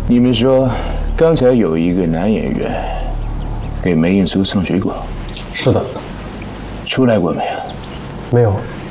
你们说，刚才有一个男演员给梅应苏送水果， 是的， 出来过没有？ 没有。